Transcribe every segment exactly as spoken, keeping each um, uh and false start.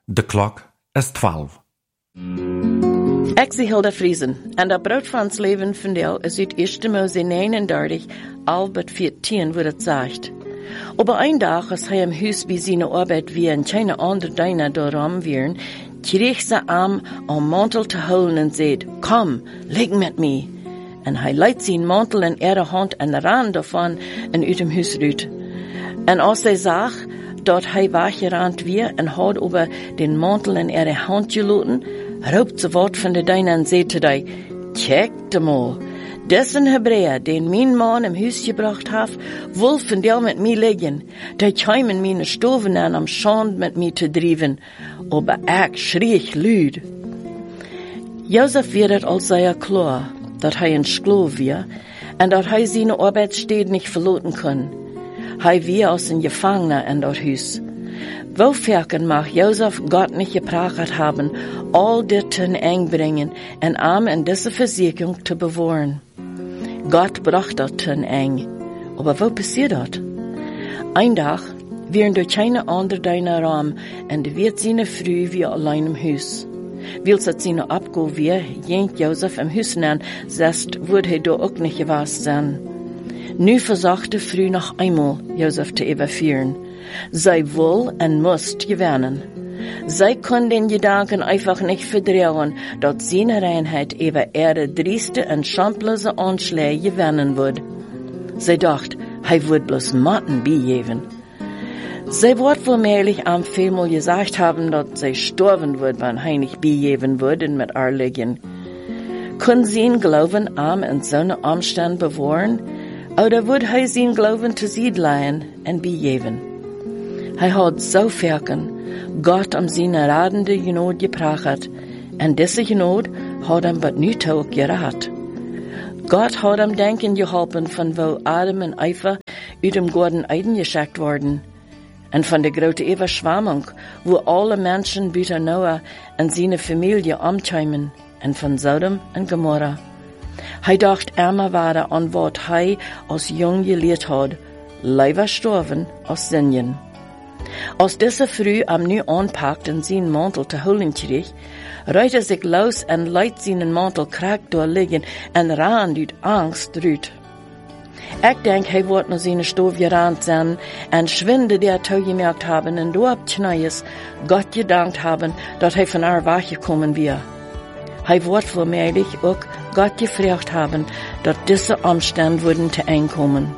De klok is twaalf. Ik zie Hilda Friesen, en dat brood van ons leven vandeel is uit eerste Mose negenendertig, al bet veertien, wordt het zegt. Op een dag, als hij im huis bij zijn arbeid weer en keine andere dingen doorom wieren, kreeg ze aan een mantel te houden en zei, kom, lig met me. En hij leidt zijn mantel in ihre hand en ran daarvan en uit hem huis uit. En als zij zag dat hij weggerand weer en had over den mantel in ihre hand gelaten, roept ze wat van de dingen en zei te die, kijk de mal, des een Hebreeër, den mijn man im huis gebracht heeft, wil vandeel met mij liggen. Die kwam in mijn stoven aan om schand met mij te drijven, aber ik schreef luid. Jozef werd het al zeer klaar, dat hij een slaaf was, en dat hij zijn arbeidstijd niet verlaten kon. Hij was als een gevangene in dat huis. Woverken mag Jozef God niet gepraat hebben, al dit ten eng brengen en hem in deze verzekering te bewaren. God bracht dat ten eng. Maar wat passiert dat? Een dag waren er geen andere dingen raam en de werd zijn vrouw weer alleen im huis. Wils het zijn opgave weer, ging Jozef im huis aan, zest wordt hij daar ook niet geweest zijn. Nu verzocht de vrouw nog eenmaal Jozef te evacueren. Zij wil en moest gewinnen. Zij kon den gedanken einfach niet verdrijven dat zijn reinheid over ihre drieste en schaamteloze aanslagen gewinnen wordt. Zij dacht, hij wordt bloos matten bijgeven. Zij wordt voormiddag aan veelmaal gezegd hebben dat zij sterven wordt wanneer hij niet bijgeven wordt en met haar liggen. Kon zijn geloven aan en zo'n omstand bewaren? Oder wordt hij zijn geloven te zijd leien en bijgeven? Hij had zo verken God om zijn radende genood gepraat, en deze genood had hem wat nu toe ook geraad. God had hem denken geholpen van wo Adam en Eva uit dem Garten Eden geschickt worden, en van de grote overschwamming, wo alle mensen buiten Noah en zijn familie omkwamen, en van Sodom en Gomorra. Hij dacht immer waren aan wat hij als jong geleerd had, liever sterven als zingen. Als deze vrouw hem nu aanpakt en zijn mantel te houden kreeg, ruit hij zich los en liet zijn mantel krak doorliggen en raan uit angst eruit. Ik denk hij wordt naar zijn stof gerand zijn en schwinde der toegemerkt hebben en door op knijs God gedankt hebben dat hij van haar weggekomen was. Hij wordt voormiddag ook God gevraagd hebben dat deze omstand worden te eng komen.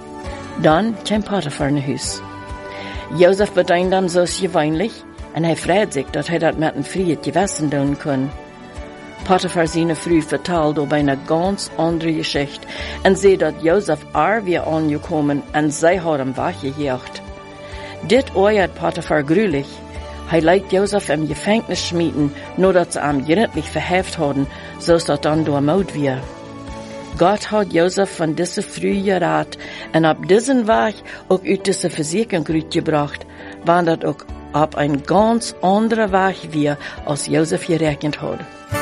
Dan kwam Potifar naar huis. Jozef bedankt hem zoals gewöhnlich en hij vreet zich dat hij dat met een vrije gewissen doen kon. Potifar zijn vrouw vertelde op een ganz andere geschichte en zei dat Jozef er weer aangekomen en zij had hem weggejaagd. Dit oorzaakt Potifar gruwelijk. Hij liet Jozef in gevangenis smeten, nadat ze hem gründlich verheft hadden, zoals dat dan door moed was. God had Jozef van deze vrouw geraad en op deze weg ook uit deze verzekering gebracht, want dat ook op een ganz andere weg weer als Jozef gerekend had.